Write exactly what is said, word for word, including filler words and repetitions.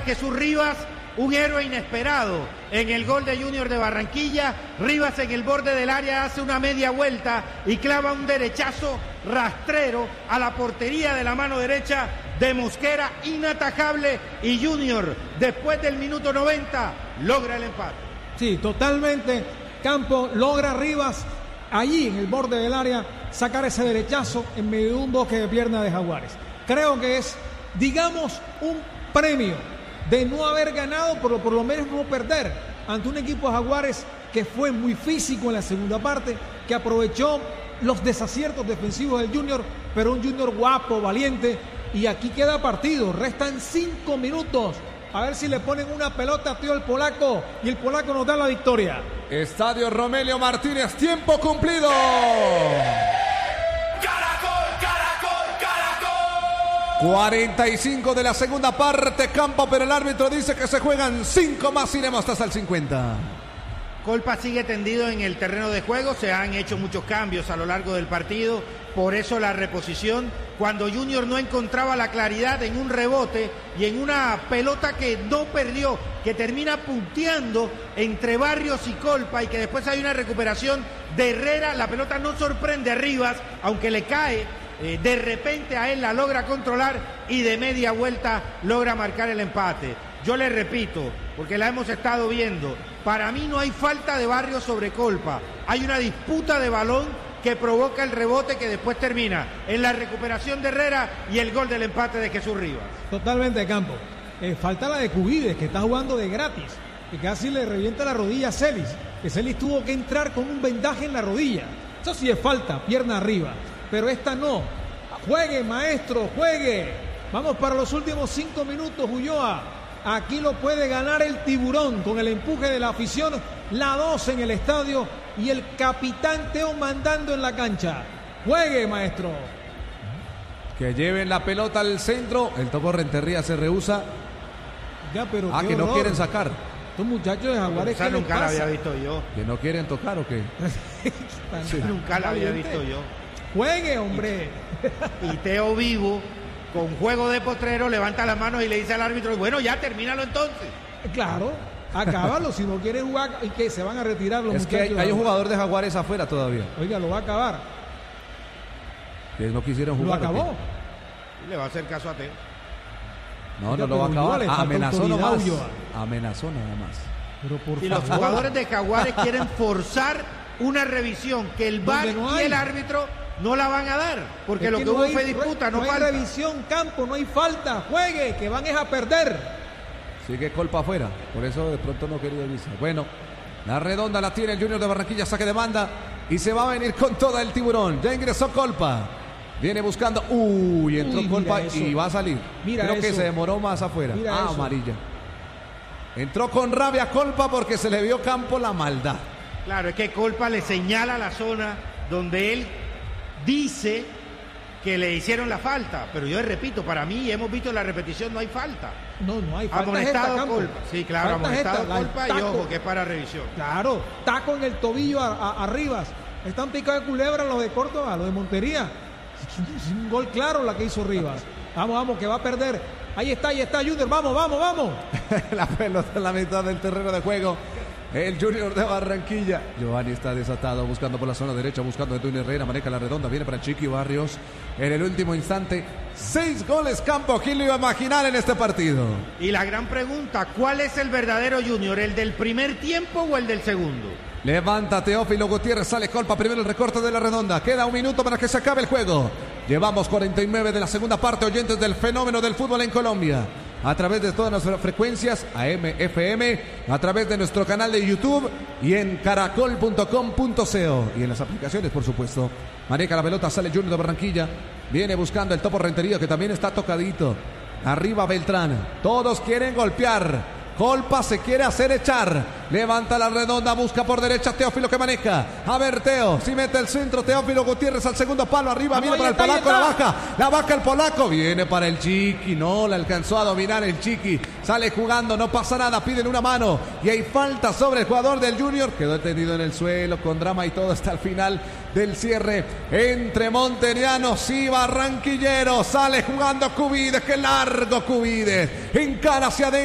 Jesús Rivas, un héroe inesperado en el gol de Junior de Barranquilla. Rivas en el borde del área hace una media vuelta y clava un derechazo rastrero a la portería de la mano derecha de Mosquera, inatajable, y Junior, después del minuto noventa, logra el empate. Sí, totalmente. Campo logra Rivas allí en el borde del área sacar ese derechazo en medio de un bloque de pierna de Jaguares. Creo que es, digamos, un premio de no haber ganado, pero por lo menos no perder ante un equipo de Jaguares que fue muy físico en la segunda parte, que aprovechó los desaciertos defensivos del Junior, pero un Junior guapo, valiente, y aquí queda partido. Restan cinco minutos. A ver si le ponen una pelota a tío el polaco y el polaco nos da la victoria. Estadio Romelio Martínez, tiempo cumplido. cuarenta y cinco de la segunda parte, campo, pero el árbitro dice que se juegan cinco más, iremos hasta el cincuenta. Colpa sigue tendido en el terreno de juego, se han hecho muchos cambios a lo largo del partido, por eso la reposición, cuando Junior no encontraba la claridad en un rebote y en una pelota que no perdió, que termina punteando entre Barrios y Colpa, y que después hay una recuperación de Herrera, la pelota no sorprende a Rivas, aunque le cae. Eh, de repente a él la logra controlar y de media vuelta logra marcar el empate. Yo le repito, porque la hemos estado viendo, para mí no hay falta de Barrios sobre Colpa, hay una disputa de balón que provoca el rebote que después termina en la recuperación de Herrera y el gol del empate de Jesús Rivas. Totalmente, Campo. Eh, falta la de Cubides, que está jugando de gratis, que casi le revienta la rodilla a Celis, que Celis tuvo que entrar con un vendaje en la rodilla. Eso sí es falta, pierna arriba. Pero esta no. Juegue, maestro, juegue. Vamos para los últimos cinco minutos, Ulloa. Aquí lo puede ganar el Tiburón con el empuje de la afición. La dos en el estadio y el capitán Teo mandando en la cancha. Juegue, maestro. Que lleven la pelota al centro. El Topo Rentería se rehúsa. Ya, pero ah, que horror. no quieren sacar. Estos muchachos de Jaguares, esa nunca la había visto yo. ¿Que no quieren tocar o qué? Sí, nunca la había visto yo. Juegue, hombre. Y Teo Vivo, con juego de potrero, levanta las manos y le dice al árbitro, bueno, ya termínalo entonces. Claro, acábalo. Si no quiere jugar, ¿y qué? Se van a retirar los es muchachos. Es que hay, hay un jugador de Jaguares afuera todavía. Oiga, lo va a acabar. Que no quisieron jugar. Lo acabó. Y le va a hacer caso a Teo. No, Oiga, no lo va a acabar. Ulloa, Amenazó nomás. Ulloa. Amenazó nada más. Pero por si favor. Los jugadores de Jaguares quieren forzar una revisión que el V A R no y el árbitro no la van a dar, porque es lo que, que no hubo hay, fue disputa, no, no falta. hay revisión, Campo, no hay falta, juegue, que van es a perder. Sigue Colpa afuera, por eso de pronto no quería irse. Bueno, la redonda la tiene el Junior de Barranquilla, saque de banda y se va a venir con toda el Tiburón. Ya ingresó Colpa, viene buscando, uy, entró Uy, Colpa y va a salir. Mira Creo eso. que se demoró más afuera. Mira ah, eso. Amarilla. Entró con rabia Colpa porque se le vio Campo la maldad. Claro, es que Colpa le señala la zona donde él dice que le hicieron la falta, pero yo repito, para mí, hemos visto en la repetición, no hay falta. No, no hay falta. Amonestado esta, Colpa. Sí, claro, falta amonestado esta, Colpa y ojo, que es para revisión. Claro, taco en el tobillo a, a, a Rivas. Están picados de culebra los de Córdoba, los de Montería. Es un gol claro la que hizo Rivas. Vamos, vamos, que va a perder. Ahí está, ahí está Junior, vamos, vamos, vamos. La pelota en la mitad del terreno de juego. El Junior de Barranquilla. Giovanni está desatado, buscando por la zona derecha, buscando a Edwin Herrera, maneja la redonda, viene para Chiqui Barrios. En el último instante, seis goles Campo. ¿Quién lo iba a imaginar en este partido? Y la gran pregunta, ¿cuál es el verdadero Junior? ¿El del primer tiempo o el del segundo? Levanta Teófilo Gutiérrez, sale Colpa, primero el recorte de la redonda. Queda un minuto para que se acabe el juego. Llevamos cuarenta y nueve de la segunda parte, oyentes del fenómeno del fútbol en Colombia. A través de todas nuestras frecuencias, A M, F M, a través de nuestro canal de YouTube y en caracol punto com punto co y en las aplicaciones, por supuesto. Maneja la pelota, sale Junior de Barranquilla, viene buscando el Topo Rentería, que también está tocadito. Arriba Beltrán, todos quieren golpear. Colpa se quiere hacer echar. Levanta la redonda, busca por derecha Teófilo que maneja. A ver Teo, si mete el centro Teófilo Gutiérrez al segundo palo. Arriba, viene para el polaco, la baja. La baja el polaco, viene para el Chiqui. No, la alcanzó a dominar el Chiqui. Sale jugando, no pasa nada, piden una mano. Y hay falta sobre el jugador del Junior. Quedó tendido en el suelo con drama y todo hasta el final del cierre. Entre monterianos y barranquilleros. Sale jugando Cubides, que largo Cubides. Encara hacia adentro.